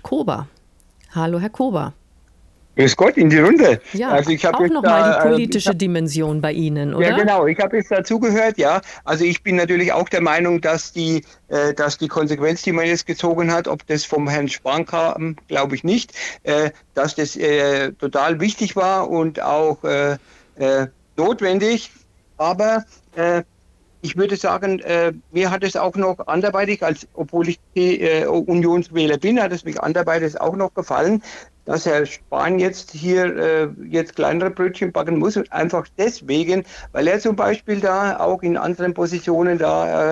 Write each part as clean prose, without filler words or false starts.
Kober. Hallo, Herr Kober. Grüß Gott, in die Runde. Ja, Also ich habe auch jetzt nochmal die da, politische Dimension bei Ihnen, ja oder? genau, ich habe jetzt dazugehört, ja. Also ich bin natürlich auch der Meinung, dass die Konsequenz, die man jetzt gezogen hat, ob das vom Herrn Spahn kam, glaube ich nicht, dass das total wichtig war und auch notwendig. Aber ich würde sagen, mir hat es auch noch anderweitig, obwohl ich Unionswähler bin, hat es mich anderweitig auch noch gefallen, dass Herr Spahn jetzt hier jetzt kleinere Brötchen backen muss. Und einfach deswegen, weil er zum Beispiel da auch in anderen Positionen da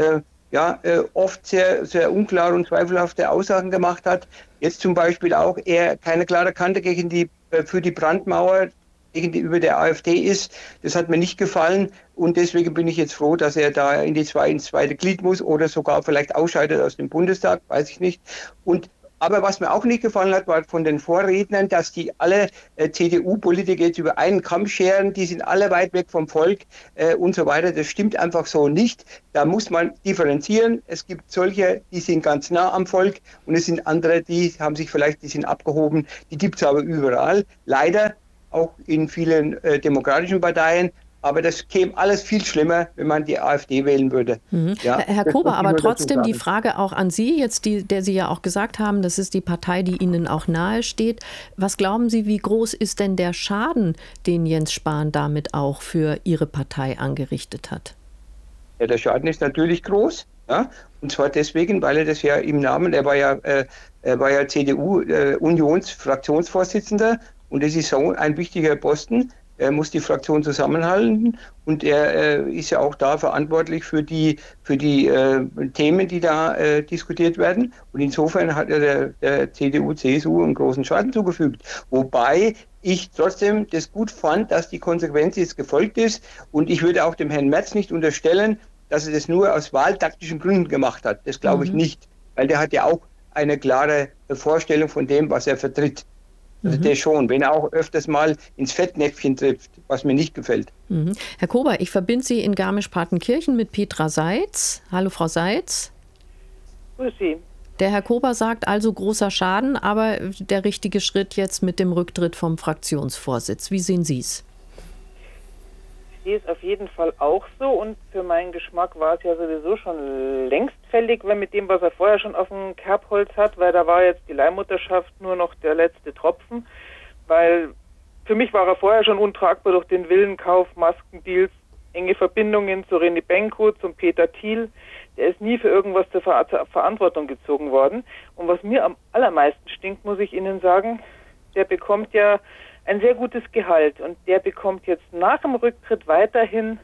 oft sehr, sehr unklare und zweifelhafte Aussagen gemacht hat. Jetzt zum Beispiel auch er keine klare Kante für die Brandmauer gegenüber der AfD ist. Das hat mir nicht gefallen und deswegen bin ich jetzt froh, dass er da ins zweite Glied muss oder sogar vielleicht ausscheidet aus dem Bundestag, weiß ich nicht. Aber was mir auch nicht gefallen hat, war von den Vorrednern, dass die alle CDU-Politiker jetzt über einen Kamm scheren, die sind alle weit weg vom Volk und so weiter. Das stimmt einfach so nicht. Da muss man differenzieren. Es gibt solche, die sind ganz nah am Volk und es sind andere, die sind abgehoben. Die gibt es aber überall. Leider auch in vielen demokratischen Parteien. Aber das käme alles viel schlimmer, wenn man die AfD wählen würde. Ja, Herr das Kober, muss ich aber nur dazu trotzdem die sagen. Frage auch an Sie, jetzt der Sie ja auch gesagt haben, das ist die Partei, die Ihnen auch nahe steht. Was glauben Sie, wie groß ist denn der Schaden, den Jens Spahn damit auch für Ihre Partei angerichtet hat? Ja, der Schaden ist natürlich groß. Ja? Und zwar deswegen, weil er das ja im Namen, er war ja CDU-Unionsfraktionsvorsitzender und das ist so ein wichtiger Posten. Er muss die Fraktion zusammenhalten und er ist ja auch da verantwortlich für die Themen, die da diskutiert werden. Und insofern hat er der CDU, CSU einen großen Schaden zugefügt. Wobei ich trotzdem das gut fand, dass die Konsequenz jetzt gefolgt ist. Und ich würde auch dem Herrn Merz nicht unterstellen, dass er das nur aus wahltaktischen Gründen gemacht hat. Das glaube ich nicht, weil der hat ja auch eine klare Vorstellung von dem, was er vertritt. Also der schon, wenn er auch öfters mal ins Fettnäpfchen trifft, was mir nicht gefällt. Herr Kober, ich verbinde Sie in Garmisch-Partenkirchen mit Petra Seitz. Hallo, Frau Seitz. Grüß Sie. Der Herr Kober sagt also großer Schaden, aber der richtige Schritt jetzt mit dem Rücktritt vom Fraktionsvorsitz. Wie sehen Sie es? Ich sehe es auf jeden Fall auch so und für meinen Geschmack war es ja sowieso schon längst fällig, weil mit dem, was er vorher schon auf dem Kerbholz hat, weil da war jetzt die Leihmutterschaft nur noch der letzte Tropfen, weil für mich war er vorher schon untragbar durch den Villenkauf, Maskendeals, enge Verbindungen zu René Benko, zum Peter Thiel. Der ist nie für irgendwas zur Verantwortung gezogen worden. Und was mir am allermeisten stinkt, muss ich Ihnen sagen, der bekommt ja ein sehr gutes Gehalt und der bekommt jetzt nach dem Rücktritt weiterhin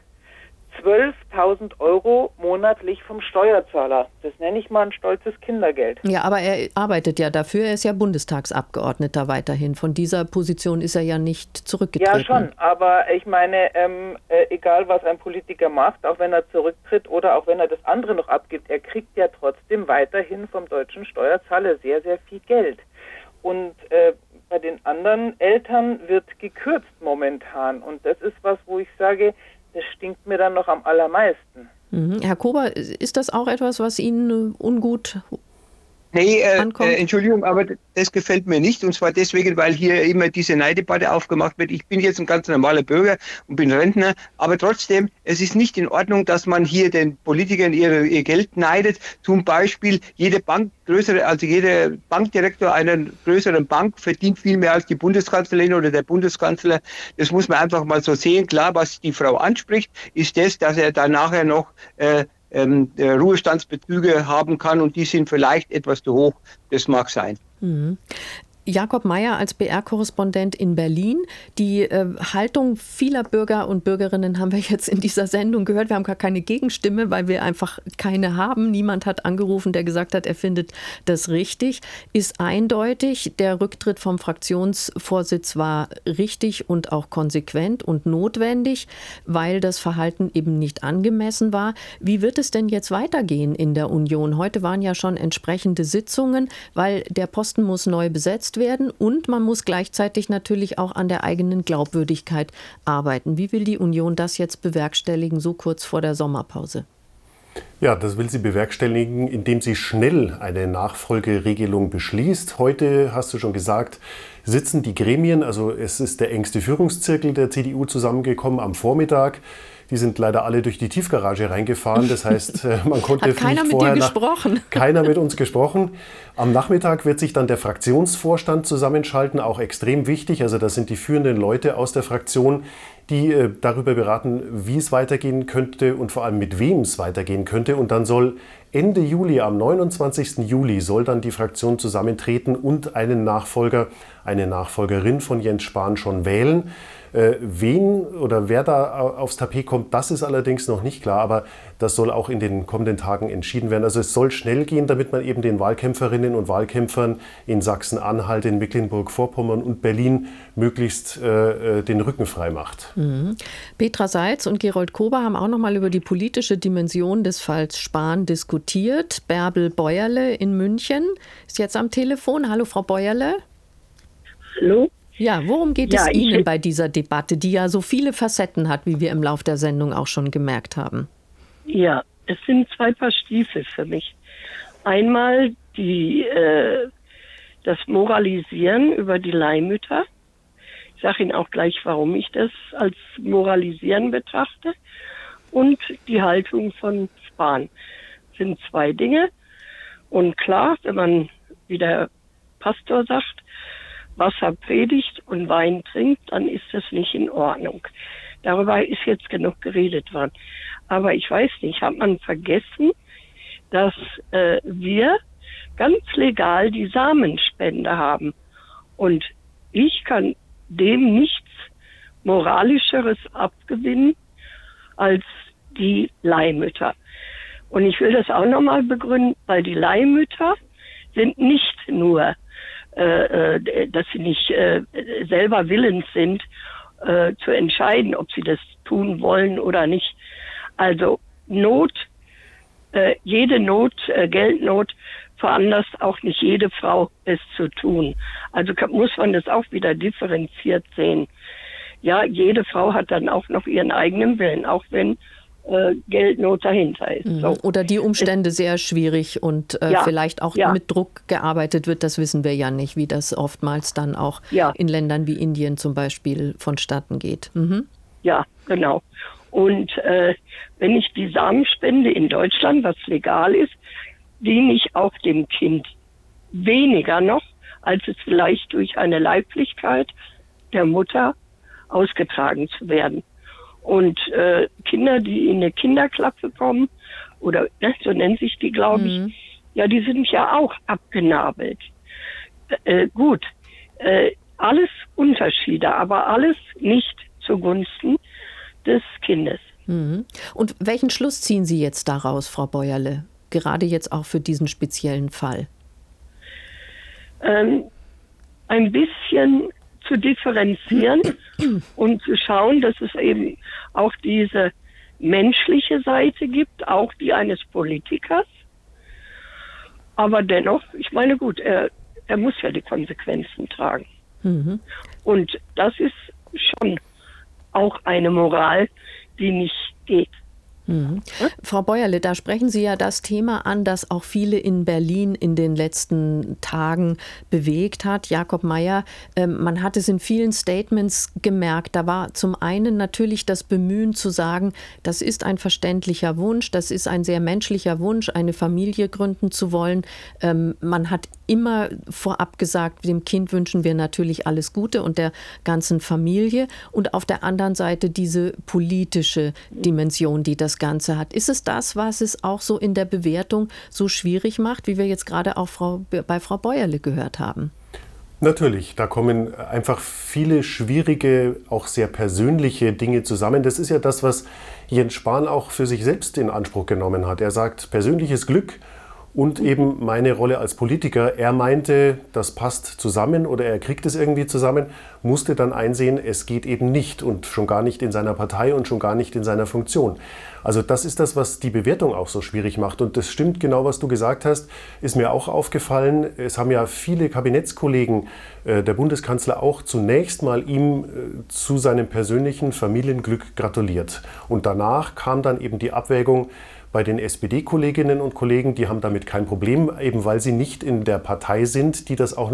12.000 € monatlich vom Steuerzahler. Das nenne ich mal ein stolzes Kindergeld. Ja, aber er arbeitet ja dafür. Er ist ja Bundestagsabgeordneter weiterhin. Von dieser Position ist er ja nicht zurückgetreten. Ja, schon. Aber ich meine, egal was ein Politiker macht, auch wenn er zurücktritt oder auch wenn er das andere noch abgibt, er kriegt ja trotzdem weiterhin vom deutschen Steuerzahler sehr, sehr viel Geld. Und bei den anderen Eltern wird gekürzt momentan. Und das ist was, wo ich sage, das stinkt mir dann noch am allermeisten. Herr Kober, ist das auch etwas, was Ihnen ungut Nee, ankommt? Entschuldigung, aber das gefällt mir nicht. Und zwar deswegen, weil hier immer diese Neiddebatte aufgemacht wird. Ich bin jetzt ein ganz normaler Bürger und bin Rentner. Aber trotzdem, es ist nicht in Ordnung, dass man hier den Politikern ihr Geld neidet. Zum Beispiel jeder Bankdirektor einer größeren Bank verdient viel mehr als die Bundeskanzlerin oder der Bundeskanzler. Das muss man einfach mal so sehen. Klar, was die Frau anspricht, ist das, dass er dann nachher noch Ruhestandsbezüge haben kann und die sind vielleicht etwas zu hoch. Das mag sein. Jakob Meier als BR-Korrespondent in Berlin. Die Haltung vieler Bürger und Bürgerinnen haben wir jetzt in dieser Sendung gehört. Wir haben gar keine Gegenstimme, weil wir einfach keine haben. Niemand hat angerufen, der gesagt hat, er findet das richtig. Ist eindeutig, der Rücktritt vom Fraktionsvorsitz war richtig und auch konsequent und notwendig, weil das Verhalten eben nicht angemessen war. Wie wird es denn jetzt weitergehen in der Union? Heute waren ja schon entsprechende Sitzungen, weil der Posten muss neu besetzt werden und man muss gleichzeitig natürlich auch an der eigenen Glaubwürdigkeit arbeiten. Wie will die Union das jetzt bewerkstelligen, so kurz vor der Sommerpause? Ja, das will sie bewerkstelligen, indem sie schnell eine Nachfolgeregelung beschließt. Heute, hast du schon gesagt, sitzen die Gremien, also es ist der engste Führungszirkel der CDU zusammengekommen am Vormittag. Die sind leider alle durch die Tiefgarage reingefahren. Das heißt, man konnte Hat keiner mit dir gesprochen? Keiner mit uns gesprochen. Am Nachmittag wird sich dann der Fraktionsvorstand zusammenschalten, auch extrem wichtig. Also das sind die führenden Leute aus der Fraktion, die darüber beraten, wie es weitergehen könnte und vor allem mit wem es weitergehen könnte. Und dann soll Ende Juli, am 29. Juli, soll dann die Fraktion zusammentreten und einen Nachfolger, eine Nachfolgerin von Jens Spahn schon wählen. Wen oder wer da aufs Tapet kommt, das ist allerdings noch nicht klar, aber das soll auch in den kommenden Tagen entschieden werden. Also es soll schnell gehen, damit man eben den Wahlkämpferinnen und Wahlkämpfern in Sachsen-Anhalt, in Mecklenburg-Vorpommern und Berlin möglichst den Rücken frei macht. Mhm. Petra Seitz und Gerold Kober haben auch noch mal über die politische Dimension des Falls Spahn diskutiert. Bärbel Bäuerle in München ist jetzt am Telefon. Hallo, Frau Bäuerle. Hallo. Ja, worum geht es Ihnen bei dieser Debatte, die ja so viele Facetten hat, wie wir im Lauf der Sendung auch schon gemerkt haben? Ja, es sind zwei Paar Stiefel für mich. Einmal das Moralisieren über die Leihmütter. Ich sage Ihnen auch gleich, warum ich das als Moralisieren betrachte. Und die Haltung von Spahn. Das sind zwei Dinge. Und klar, wenn man, wie der Pastor sagt, Wasser predigt und Wein trinkt, dann ist das nicht in Ordnung. Darüber ist jetzt genug geredet worden. Aber ich weiß nicht, hat man vergessen, dass wir ganz legal die Samenspende haben. Und ich kann dem nichts Moralischeres abgewinnen als die Leihmütter. Und ich will das auch nochmal begründen, weil die Leihmütter sind nicht nur dass sie nicht selber willens sind, zu entscheiden, ob sie das tun wollen oder nicht. Also jede Geldnot veranlasst auch nicht jede Frau, es zu tun. Also muss man das auch wieder differenziert sehen. Ja, jede Frau hat dann auch noch ihren eigenen Willen, auch wenn Geldnot dahinter ist. So. Oder die Umstände sehr schwierig und vielleicht auch mit Druck gearbeitet wird, das wissen wir ja nicht, wie das oftmals dann auch in Ländern wie Indien zum Beispiel vonstatten geht. Mhm. Ja, genau. Und wenn ich die Samenspende in Deutschland, was legal ist, diene ich auch dem Kind weniger noch, als es vielleicht durch eine Leiblichkeit der Mutter ausgetragen zu werden. Und Kinder, die in eine Kinderklappe kommen, oder so nennt sich die, glaube ich, ja, die sind ja auch abgenabelt. Gut, alles Unterschiede, aber alles nicht zugunsten des Kindes. Mhm. Und welchen Schluss ziehen Sie jetzt daraus, Frau Bäuerle, gerade jetzt auch für diesen speziellen Fall? Ein bisschen zu differenzieren und zu schauen, dass es eben auch diese menschliche Seite gibt, auch die eines Politikers. Aber dennoch, ich meine, gut, er muss ja die Konsequenzen tragen. Mhm. Und das ist schon auch eine Moral, die nicht geht. Mhm. Frau Bäuerle, da sprechen Sie ja das Thema an, das auch viele in Berlin in den letzten Tagen bewegt hat. Jakob Meier, man hat es in vielen Statements gemerkt, da war zum einen natürlich das Bemühen zu sagen, das ist ein verständlicher Wunsch, das ist ein sehr menschlicher Wunsch, eine Familie gründen zu wollen. Man hat immer vorab gesagt, dem Kind wünschen wir natürlich alles Gute und der ganzen Familie. Und auf der anderen Seite diese politische Dimension, die das Ganze hat. Ist es das, was es auch so in der Bewertung so schwierig macht, wie wir jetzt gerade auch bei Frau Bäuerle gehört haben? Natürlich, da kommen einfach viele schwierige, auch sehr persönliche Dinge zusammen. Das ist ja das, was Jens Spahn auch für sich selbst in Anspruch genommen hat. Er sagt, persönliches Glück und eben meine Rolle als Politiker. Er meinte, das passt zusammen oder er kriegt es irgendwie zusammen, musste dann einsehen, es geht eben nicht und schon gar nicht in seiner Partei und schon gar nicht in seiner Funktion. Also das ist das, was die Bewertung auch so schwierig macht. Und das stimmt genau, was du gesagt hast, ist mir auch aufgefallen. Es haben ja viele Kabinettskollegen, der Bundeskanzler auch zunächst mal ihm zu seinem persönlichen Familienglück gratuliert. Und danach kam dann eben die Abwägung, Bei den SPD-Kolleginnen und Kollegen, die haben damit kein Problem, eben weil sie nicht in der Partei sind, die das auch